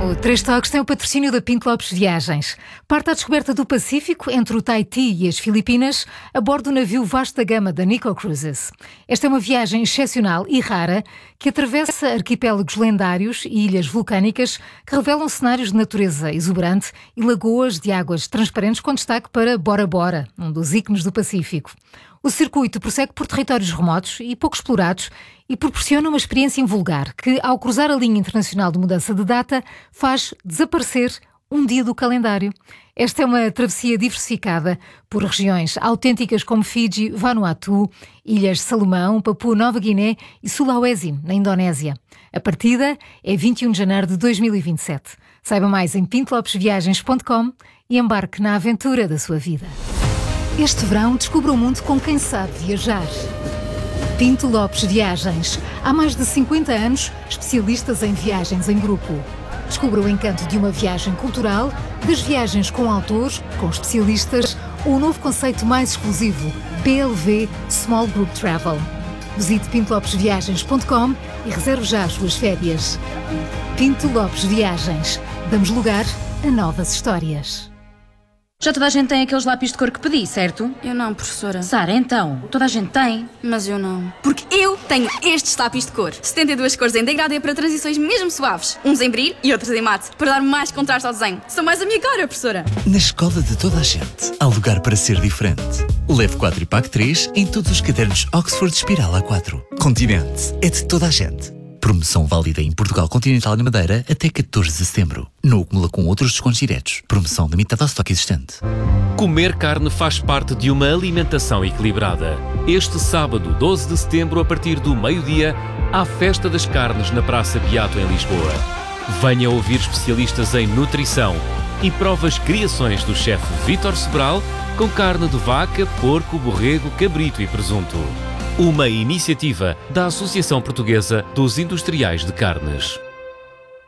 O Três Toques tem o patrocínio da Pinto Lopes Viagens. Parte à descoberta do Pacífico entre o Tahiti e as Filipinas a bordo do navio Vasta Gama da Nico Cruises. Esta é uma viagem excepcional e rara que atravessa arquipélagos lendários e ilhas vulcânicas que revelam cenários de natureza exuberante e lagoas de águas transparentes com destaque para Bora Bora, um dos ícones do Pacífico. O circuito prossegue por territórios remotos e pouco explorados e proporciona uma experiência invulgar que, ao cruzar a linha internacional de mudança de data, faz desaparecer um dia do calendário. Esta é uma travessia diversificada por regiões autênticas como Fiji, Vanuatu, Ilhas Salomão, Papua Nova Guiné e Sulawesi, na Indonésia. A partida é 21 de janeiro de 2027. Saiba mais em pintolopesviagens.com e embarque na aventura da sua vida. Este verão, descubra o mundo com quem sabe viajar. Pinto Lopes Viagens. Há mais de 50 anos, especialistas em viagens em grupo. Descubra o encanto de uma viagem cultural, das viagens com autores, com especialistas, ou o novo conceito mais exclusivo, PLV Small Group Travel. Visite pintolopesviagens.com e reserve já as suas férias. Pinto Lopes Viagens. Damos lugar a novas histórias. Já toda a gente tem aqueles lápis de cor que pedi, certo? Eu não, professora. Sara, então, toda a gente tem. Mas eu não. Porque eu tenho estes lápis de cor. 72 cores em degradê para transições mesmo suaves. Uns em brilho e outros em mate. Para dar mais contraste ao desenho. São mais a minha cara, professora. Na escola de toda a gente, há lugar para ser diferente. Leve 4 e pague 3 em todos os cadernos Oxford Espiral A4. Continente é de toda a gente. Promoção válida em Portugal Continental e na Madeira até 14 de setembro. Não acumula com outros descontos diretos. Promoção limitada ao estoque existente. Comer carne faz parte de uma alimentação equilibrada. Este sábado, 12 de setembro, a partir do meio-dia, há Festa das Carnes na Praça Beato, em Lisboa. Venha ouvir especialistas em nutrição e prova as criações do chefe Vítor Sobral com carne de vaca, porco, borrego, cabrito e presunto. Uma iniciativa da Associação Portuguesa dos Industriais de Carnes.